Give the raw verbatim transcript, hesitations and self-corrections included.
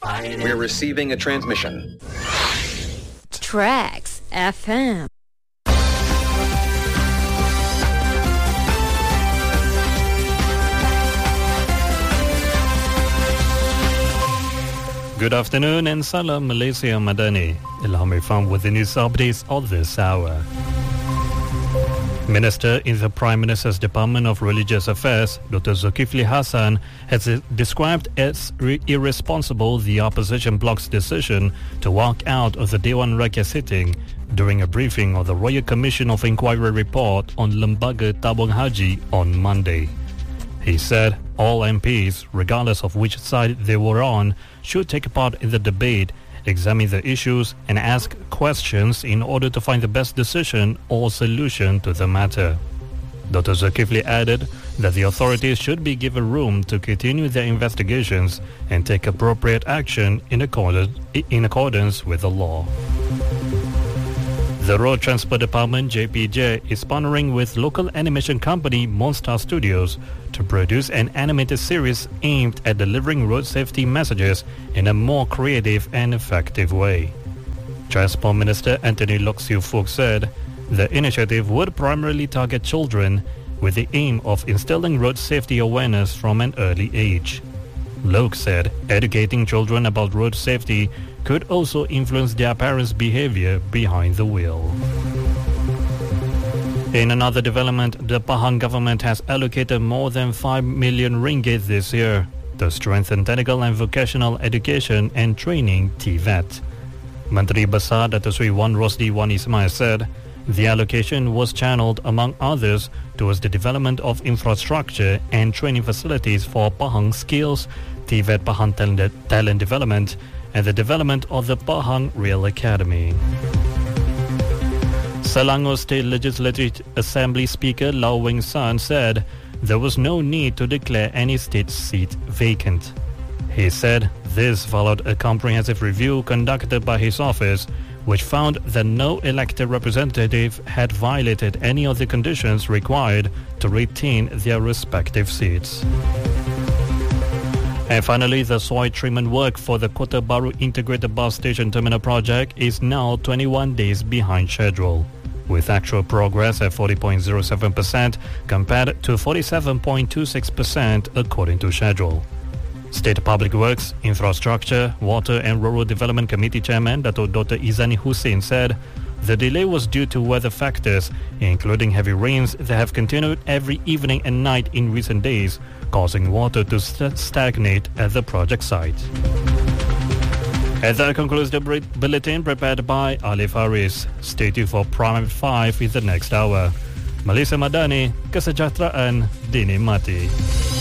We're receiving a transmission. Tracks F M. Good afternoon and salam Malaysia Madani. Ilham Irfan with the news updates of this hour. Minister in the Prime Minister's Department of Religious Affairs, Doctor Zulkifli Hassan, has described as re- irresponsible the opposition bloc's decision to walk out of the Dewan Rakyat sitting during a briefing of the Royal Commission of Inquiry report on Lembaga Tabung Haji on Monday. He said all M Ps, regardless of which side they were on, should take part in the debate, examine the issues and ask questions in order to find the best decision or solution to the matter. Doctor Zulkifli added that the authorities should be given room to continue their investigations and take appropriate action in accordance, in accordance with the law. The Road Transport Department, J P J, is partnering with local animation company Monstar Studios to produce an animated series aimed at delivering road safety messages in a more creative and effective way. Transport Minister Anthony Loke Siu Fook said the initiative would primarily target children with the aim of instilling road safety awareness from an early age. Loke said educating children about road safety could also influence their parents' behavior behind the wheel. In another development, the Pahang government has allocated more than five million ringgit this year to strengthen technical and vocational education and training T V E T. Menteri Besar Dato' Sri Wan Rosdi Wan Ismail said the allocation was channeled, among others, towards the development of infrastructure and training facilities for Pahang Skills, T V E T Pahang Talent, Talent Development, and the development of the Pahang Rail Academy. Selangor State Legislative Assembly Speaker Lau Weng San said there was no need to declare any state seat vacant. He said this followed a comprehensive review conducted by his office, which found that no elected representative had violated any of the conditions required to retain their respective seats. And finally, the soil treatment work for the Kota Bharu Integrated Bus Station Terminal project is now twenty-one days behind schedule, with actual progress at forty point zero seven percent compared to forty-seven point two six percent according to schedule. State Public Works, Infrastructure, Water and Rural Development Committee Chairman Dato' Doctor Izani Hussein said the delay was due to weather factors, including heavy rains that have continued every evening and night in recent days, causing water to st- stagnate at the project site. And that concludes the bulletin prepared by Alif Haris. Stay tuned for Prime five in the next hour. Malaysia Madani, kesejahteraan dinikmati.